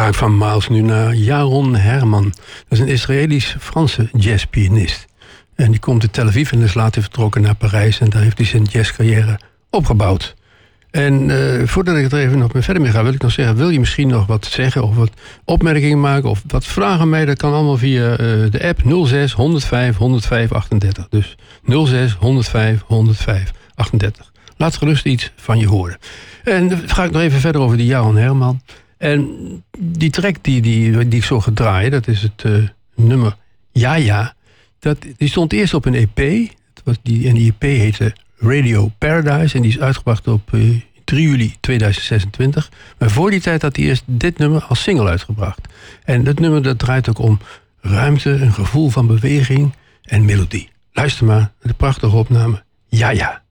ga ik van Miles nu naar Jaron Herman. Dat is een Israëlisch-Franse jazzpianist. En die komt uit Tel Aviv en is later vertrokken naar Parijs. En daar heeft hij zijn jazzcarrière opgebouwd. En voordat ik er even nog verder mee ga, wil ik nog zeggen, wil je misschien nog wat zeggen of wat opmerkingen maken of wat vragen mij? Dat kan allemaal via de app 06 105 105 38. Dus 06 105 105 38. Laat gerust iets van je horen. En dan ga ik nog even verder over die Jaron Herman. En die track die ik zo ga draaien, dat is het nummer Ja Ja. Die stond eerst op een EP. En die EP heette Radio Paradise. En die is uitgebracht op 3 juli 2026. Maar voor die tijd had hij eerst dit nummer als single uitgebracht. En dat nummer dat draait ook om ruimte, een gevoel van beweging en melodie. Luister maar naar de prachtige opname Ja Ja.